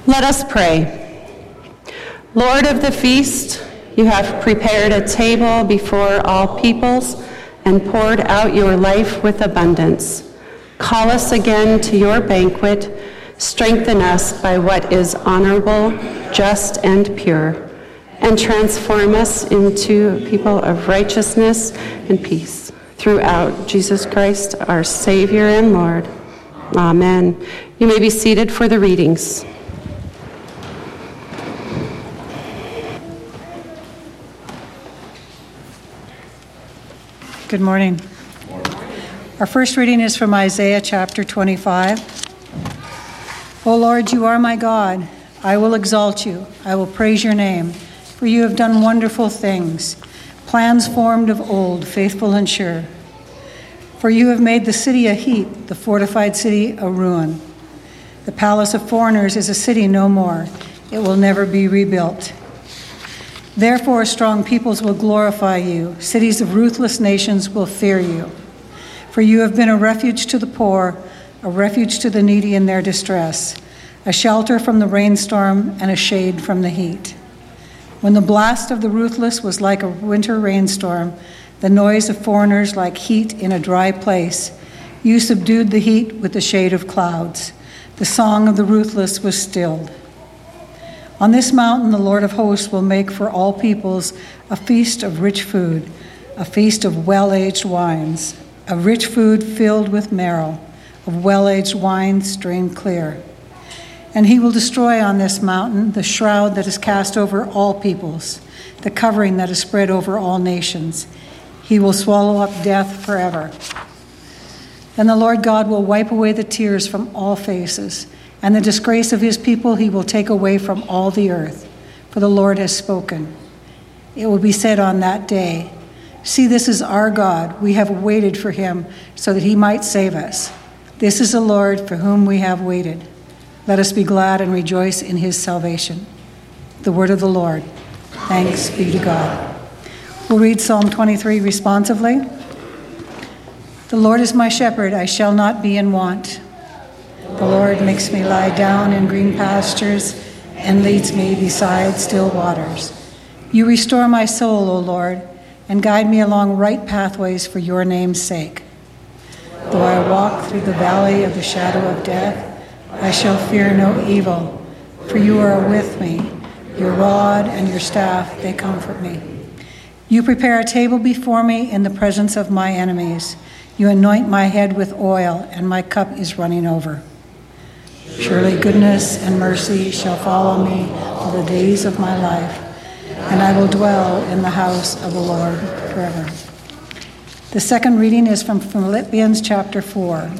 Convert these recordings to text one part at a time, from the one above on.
Let us pray. Lord of the feast, you have prepared a table before all peoples and poured out your life with abundance. Call us again to your banquet. Strengthen us by what is honorable, just, and pure, and transform us into people of righteousness and peace. Throughout Jesus Christ, our Savior and Lord. Amen. You may be seated for the readings. Good morning. Our first reading is from Isaiah chapter 25. O Lord, you are my God. I will exalt you. I will praise your name, for you have done wonderful things, plans formed of old, faithful and sure. For you have made the city a heap, the fortified city a ruin. The palace of foreigners is a city no more. It will never be rebuilt. Therefore, strong peoples will glorify you. Cities of ruthless nations will fear you. For you have been a refuge to the poor, a refuge to the needy in their distress, a shelter from the rainstorm and a shade from the heat. When the blast of the ruthless was like a winter rainstorm, the noise of foreigners like heat in a dry place, you subdued the heat with the shade of clouds. The song of the ruthless was stilled. On this mountain, the Lord of hosts will make for all peoples a feast of rich food, a feast of well-aged wines, a rich food filled with marrow, of well-aged wine strained clear. And he will destroy on this mountain the shroud that is cast over all peoples, the covering that is spread over all nations. He will swallow up death forever. Then the Lord God will wipe away the tears from all faces, and the disgrace of his people he will take away from all the earth, for the Lord has spoken. It will be said on that day, see, this is our God. We have waited for him so that he might save us. This is the Lord for whom we have waited. Let us be glad and rejoice in his salvation. The word of the Lord. Thanks be to God. We'll read Psalm 23 responsively. The Lord is my shepherd, I shall not be in want. The Lord makes me lie down in green pastures and leads me beside still waters. You restore my soul, O Lord, and guide me along right pathways for your name's sake. Though I walk through the valley of the shadow of death, I shall fear no evil, for you are with me. Your rod and your staff, they comfort me. You prepare a table before me in the presence of my enemies. You anoint my head with oil, and my cup is running over. Surely goodness and mercy shall follow me all the days of my life, and I will dwell in the house of the Lord forever. The second reading is from Philippians chapter 4.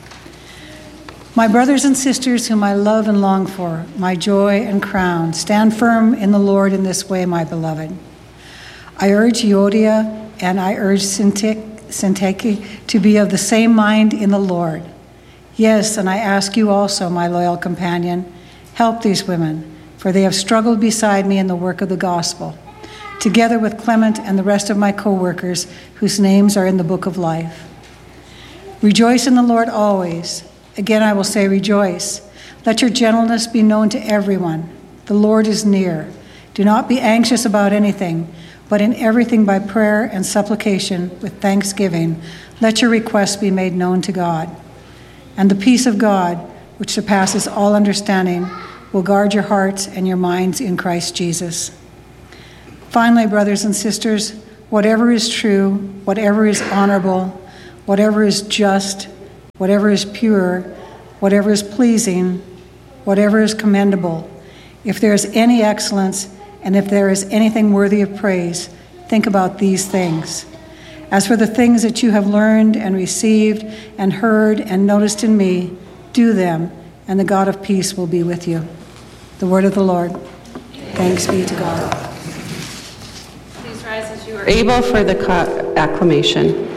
My brothers and sisters whom I love and long for, my joy and crown, stand firm in the Lord in this way, my beloved. I urge Euodia and I urge Syntyche to be of the same mind in the Lord. Yes, and I ask you also, my loyal companion, help these women, for they have struggled beside me in the work of the gospel, together with Clement and the rest of my co-workers whose names are in the book of life. Rejoice in the Lord always. Again, I will say rejoice. Let your gentleness be known to everyone. The Lord is near. Do not be anxious about anything, but in everything by prayer and supplication with thanksgiving, let your requests be made known to God. And the peace of God, which surpasses all understanding, will guard your hearts and your minds in Christ Jesus. Finally, brothers and sisters, whatever is true, whatever is honorable, whatever is just, whatever is pure, whatever is pleasing, whatever is commendable, if there is any excellence and if there is anything worthy of praise, think about these things. As for the things that you have learned and received and heard and noticed in me, do them, and the God of peace will be with you. The word of the Lord. Thanks be to God. Please rise as you are able for the acclamation.